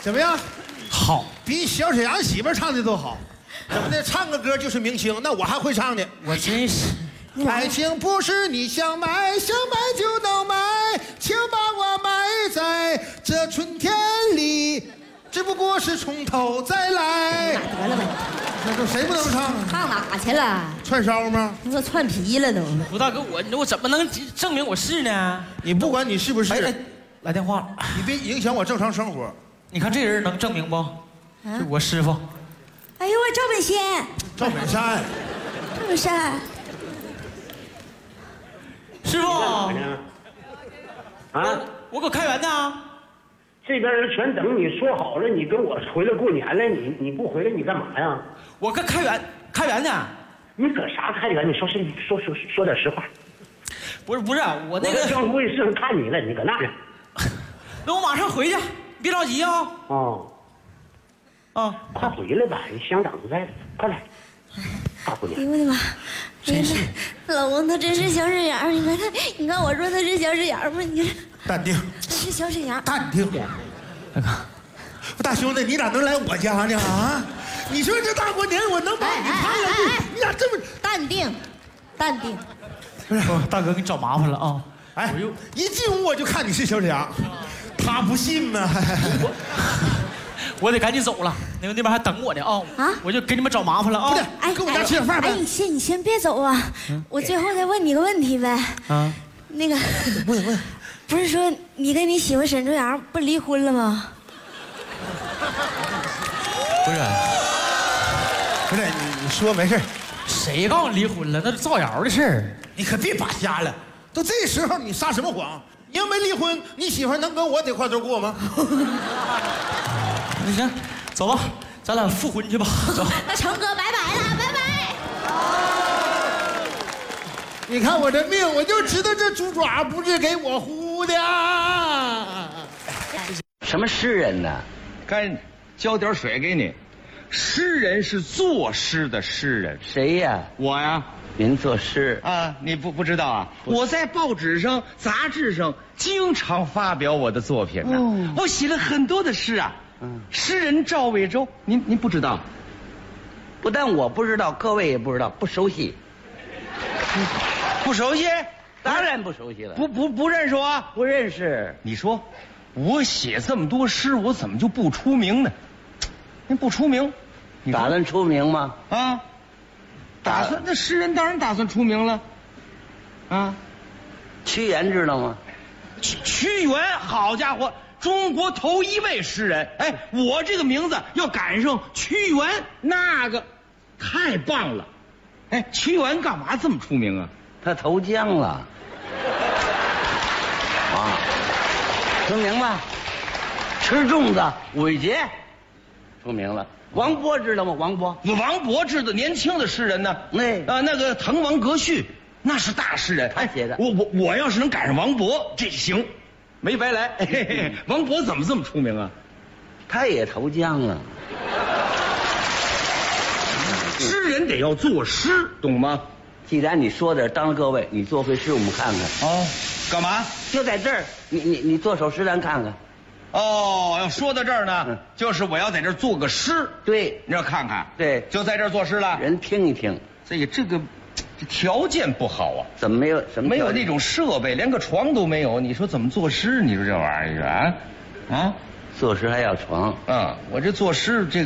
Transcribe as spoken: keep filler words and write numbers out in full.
怎么样？ 好， 比小沈阳媳妇唱的都好。怎么的？唱个歌就是明星，那我还会唱呢。 我真是。 爱情不是你想买想买就能买，请把我埋在这春天里，只不过是从头再来。 得了吧， 那都谁不能唱啊？ 唱哪去了？ 串烧吗？ 你说串皮了都。 吴大哥，我我怎么能证明我是呢？ 你不管你是不是， 哎哎，来电话了， 你别影响我正常生活。 你看这人能证明不？是我师傅。 哎呦喂，赵本仙， 赵本山， 赵本山。 师傅，啊， 啊， 我搁开源呢。 这边人全等你，说好了，你跟我回来过年了，你你不回来，你干嘛呀？ 我搁开源，开源呢。 你搁啥开源？你说是说说说点实话。 不是不是，我那个江湖卫视上看你了，你搁那呢。 那我马上回去，别着急啊。 哦， 啊， 快回来吧，你乡长不在了，快来。大姑娘， 哎呦我的妈！真是，老公他真是小沈阳，你看他，你看我说他是小沈阳吗？你看， 淡定， 他是小沈阳。 淡定。大兄弟，你咋能来我家呢？啊！你说这大过年，我能把你看下去？你咋这么淡定？淡定。 不是， 大哥给你找麻烦了啊！ 哎，一进屋我就看你是小沈阳，他不信呢。 我得赶紧走了，那个那边还等我呢啊！啊，我就给你们找麻烦了啊！ 快点，哎，跟我家吃点饭呗。 哎，你先你先别走啊，我最后再问你个问题呗。啊，那个问问， 不是说你跟你媳妇沈春阳不离婚了吗？ 不是， 不是，你你说没事。 谁告诉你离婚了？那是造谣的事儿。 你可别把瞎了，都这时候你撒什么谎？你要没离婚，你媳妇能跟我在块头过吗？ 那行，走吧，咱俩复婚去吧。走。 那成哥，拜拜了，拜拜。 你看我这命，我就知道这猪爪不是给我呼的。 什么诗人呢？ 该浇点水给你。诗人是作诗的诗人。 谁呀？ 我呀。 您作诗啊？你不不知道啊？我在报纸上、杂志上经常发表我的作品呢。哦、我写了很多的诗啊。嗯。诗人赵魏洲，您您不知道？ 不但我不知道，各位也不知道，不熟悉。 嗯、不熟悉？ 当然不熟悉了。 不不不认识我？ 不认识。 你说，我写这么多诗，我怎么就不出名呢？您不出名， 你打算出名吗？ 啊。打算那诗人当然打算出名了，啊， 屈原知道吗？ 屈屈原，好家伙，中国头一位诗人。哎，我这个名字要赶上屈原，那个太棒了。哎，屈原干嘛这么出名啊？ 他投江了。啊，出名了。吃粽子，五一节，出名了。王勃知道吗？王勃， 王勃知道，年轻的诗人呢？ 那啊，那个《滕王阁序》，那是大诗人， 他写的。 我我我要是能赶上王勃，这行，没白来。嘿嘿，王勃怎么这么出名啊？ 他也投江了。 诗人得要作诗，懂吗？ 既然你说的，当着各位，你做回诗我们看看。 哦，干嘛？ 就在这儿，你你你做首诗咱看看。 哦，要说到这儿呢，嗯、就是我要在这儿做个诗。 对， 你要看看。 对， 就在这儿作诗了。 人听一听， 这个这个这条件不好啊。 怎么没有？什么没有那种设备，连个床都没有。你说怎么作诗？你说这玩意儿啊啊？ 作诗还要床？ 啊，我这作诗这个。